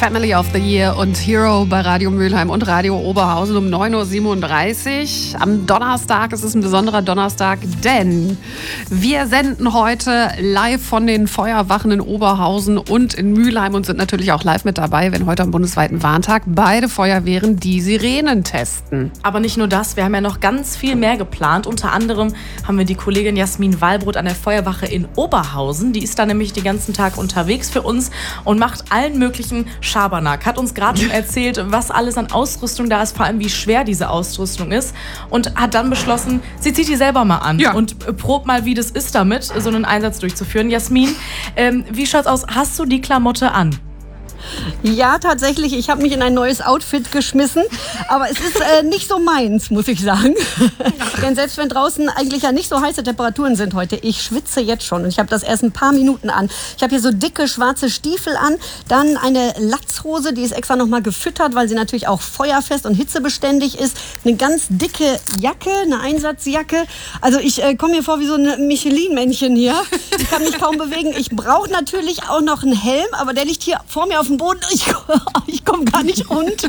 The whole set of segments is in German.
Family of the Year und Hero bei Radio Mülheim und Radio Oberhausen um 9.37 Uhr. Am Donnerstag ist es ein besonderer Donnerstag, denn wir senden heute live von den Feuerwachen in Oberhausen und in Mülheim und sind natürlich auch live mit dabei, wenn heute am bundesweiten Warntag beide Feuerwehren die Sirenen testen. Aber nicht nur das, wir haben ja noch ganz viel mehr geplant. Unter anderem haben wir die Kollegin Jasmin Wallbrot an der Feuerwache in Oberhausen. Die ist da nämlich den ganzen Tag unterwegs für uns und macht allen möglichen Schabernack. Hat uns gerade schon erzählt, was alles an Ausrüstung da ist, vor allem wie schwer diese Ausrüstung ist. Und hat dann beschlossen, sie zieht die selber mal an und probt mal, wie das ist damit, so einen Einsatz durchzuführen. Jasmin, wie schaut's aus? Hast du die Klamotte an? Ja, tatsächlich. Ich habe mich in ein neues Outfit geschmissen. Aber es ist nicht so meins, muss ich sagen. Denn selbst wenn draußen eigentlich ja nicht so heiße Temperaturen sind heute, ich schwitze jetzt schon. Und ich habe das erst ein paar Minuten an. Ich habe hier so dicke schwarze Stiefel an. Dann eine Latzhose, die ist extra nochmal gefüttert, weil sie natürlich auch feuerfest und hitzebeständig ist. Eine ganz dicke Jacke, eine Einsatzjacke. Also ich komme mir vor wie so ein Michelin-Männchen hier. Ich kann mich kaum bewegen. Ich brauche natürlich auch noch einen Helm, aber der liegt hier vor mir auf dem Boden. Ich komme gar nicht runter.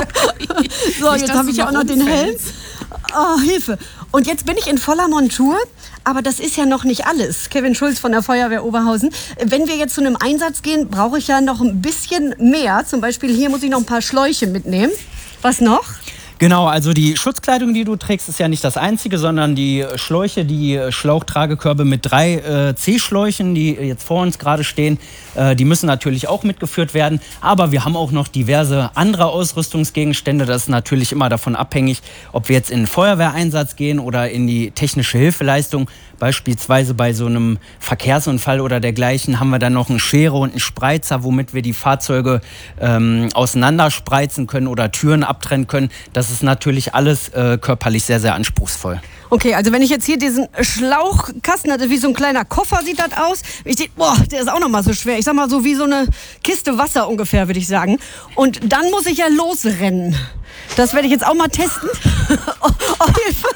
So, jetzt habe ich ja auch noch den Helm. Oh, Hilfe. Und jetzt bin ich in voller Montur, aber das ist ja noch nicht alles. Kevin Schulz von der Feuerwehr Oberhausen. Wenn wir jetzt zu einem Einsatz gehen, brauche ich ja noch ein bisschen mehr. Zum Beispiel hier muss ich noch ein paar Schläuche mitnehmen. Was noch? Genau, also die Schutzkleidung, die du trägst, ist ja nicht das einzige, sondern die Schläuche, die Schlauchtragekörbe mit 3 C-Schläuchen, die jetzt vor uns gerade stehen, die müssen natürlich auch mitgeführt werden. Aber wir haben auch noch diverse andere Ausrüstungsgegenstände. Das ist natürlich immer davon abhängig, ob wir jetzt in den Feuerwehreinsatz gehen oder in die technische Hilfeleistung. Beispielsweise bei so einem Verkehrsunfall oder dergleichen haben wir dann noch eine Schere und einen Spreizer, womit wir die Fahrzeuge auseinanderspreizen können oder Türen abtrennen können. Das ist natürlich alles körperlich sehr, sehr anspruchsvoll. Okay, also wenn ich jetzt hier diesen Schlauchkasten hatte, wie so ein kleiner Koffer sieht das aus. Der ist auch noch mal so schwer. Ich sag mal so wie so eine Kiste Wasser ungefähr, würde ich sagen. Und dann muss ich ja losrennen. Das werde ich jetzt auch mal testen. Hilfe.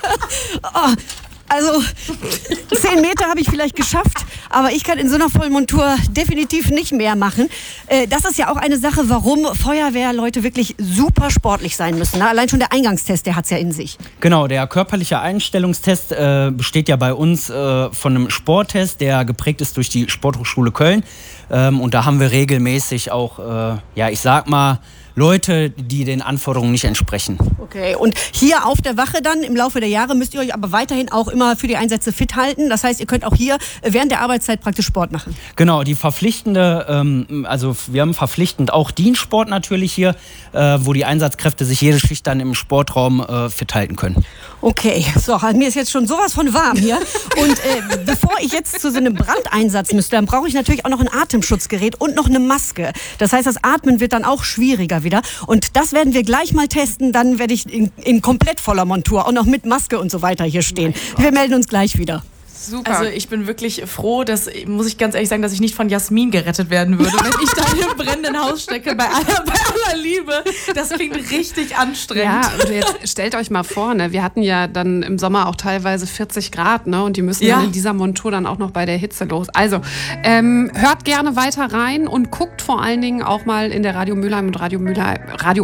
Also 10 Meter habe ich vielleicht geschafft, aber ich kann in so einer vollen Montur definitiv nicht mehr machen. Das ist ja auch eine Sache, warum Feuerwehrleute wirklich super sportlich sein müssen. Allein schon der Eingangstest, der hat es ja in sich. Genau, der körperliche Einstellungstest besteht ja bei uns von einem Sporttest, der geprägt ist durch die Sporthochschule Köln. Und da haben wir regelmäßig auch, ich sag mal, Leute, die den Anforderungen nicht entsprechen. Okay, und hier auf der Wache dann im Laufe der Jahre müsst ihr euch aber weiterhin auch immer für die Einsätze fit halten. Das heißt, ihr könnt auch hier während der Arbeitszeit praktisch Sport machen. Genau, die verpflichtende, wir haben verpflichtend auch Dienstsport natürlich hier, wo die Einsatzkräfte sich jede Schicht dann im Sportraum fit halten können. Okay, so, mir ist jetzt schon sowas von warm hier. Und bevor ich jetzt zu so einem Brandeinsatz müsste, dann brauche ich natürlich auch noch ein Atemschutzgerät und noch eine Maske. Das heißt, das Atmen wird dann auch schwieriger wieder. Und das werden wir gleich mal testen. Dann werde ich in komplett voller Montur und noch mit Maske und so weiter hier stehen. Wir melden uns gleich wieder. Super. Also ich bin wirklich froh, muss ich ganz ehrlich sagen, dass ich nicht von Jasmin gerettet werden würde, wenn ich da im brennenden Haus stecke, bei aller Liebe. Das klingt richtig anstrengend. Ja, und jetzt stellt euch mal vor, ne, wir hatten ja dann im Sommer auch teilweise 40 Grad, ne, und die müssen dann in dieser Montur dann auch noch bei der Hitze los. Also, hört gerne weiter rein und guckt vor allen Dingen auch mal in der Radio Mülheim und Radio